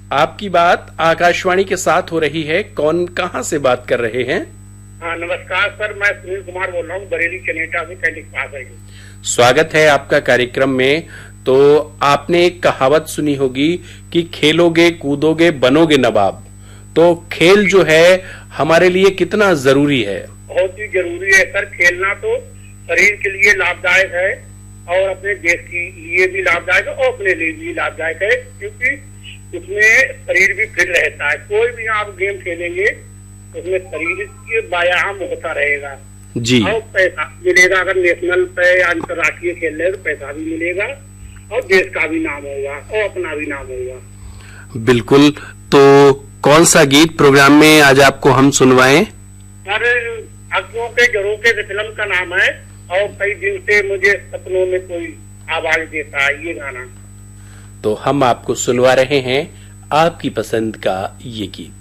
आपकी बात आकाशवाणी के साथ हो रही है। कौन कहाँ से बात कर रहे हैं? हाँ नमस्कार सर, मैं सुनील कुमार बोल रहा हूँ, बरेली चनेटा से कैंडिक पास है। स्वागत है आपका कार्यक्रम में। तो आपने एक कहावत सुनी होगी कि खेलोगे कूदोगे बनोगे नवाब। तो खेल जो है हमारे लिए कितना जरूरी है? बहुत ही जरूरी है सर। खेलना तो शरीर के लिए लाभदायक है और अपने देश के लिए भी लाभदायक है और अपने लिए भी लाभदायक है, क्योंकि उसमें शरीर भी फिट रहता है। कोई भी आप गेम खेलेंगे उसमें शरीर के व्यायाम होता रहेगा जी। और पैसा मिलेगा। अगर नेशनल पे या अंतर्राष्ट्रीय खेल रहे तो पैसा भी मिलेगा और देश का भी नाम होगा और अपना भी नाम होगा। बिल्कुल। तो कौन सा गीत प्रोग्राम में आज आपको हम सुनवाएं? सर अखियों के झरोखे से फिल्म का नाम है और कई दिन से मुझे सपनों में कोई आवाज देता है, ये गाना। तो हम आपको सुनवा रहे हैं आपकी पसंद का ये गीत।